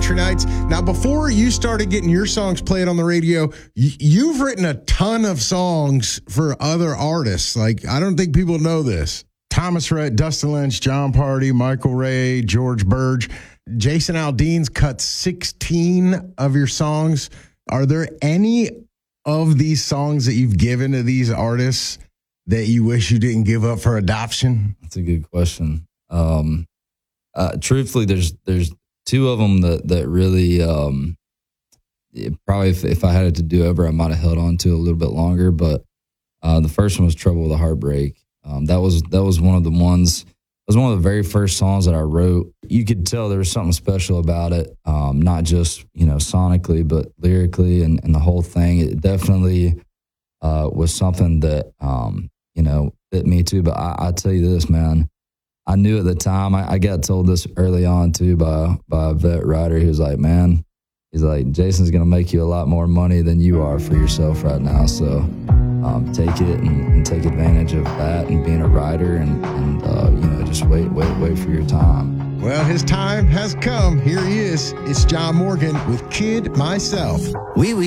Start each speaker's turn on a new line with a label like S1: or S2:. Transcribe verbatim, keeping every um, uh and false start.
S1: country nights. Now, before you started getting your songs played on the radio, y- you've written a ton of songs for other artists. Like, I don't think people know this. Thomas Rhett, Dustin Lynch, John Party, Michael Ray, George Burge. Jason Aldean's cut sixteen of your songs. Are there any of these songs that you've given to these artists that you wish you didn't give up for adoption?
S2: That's a good question. Um, uh, truthfully, there's there's two of them that that really um, it probably if, if I had it to do over, I might have held on to a little bit longer. But uh, the first one was "Trouble with a Heartbreak." Um, that was that was one of the ones. It was one of the very first songs that I wrote. You could tell there was something special about it, um, not just, you know, sonically, but lyrically and, and the whole thing. It definitely uh, was something that, um, you know, fit me too. But I, I tell you this, man, I knew at the time, I, I got told this early on too by, by a vet writer. He was like, man, he's like, Jason's going to make you a lot more money than you are for yourself right now. So um, take it and, and take advantage of that and being a writer and, and uh, you know, just wait, wait, wait for your time.
S1: Well, his time has come. Here he is. It's John Morgan with Kid Myself.
S3: Wee wee.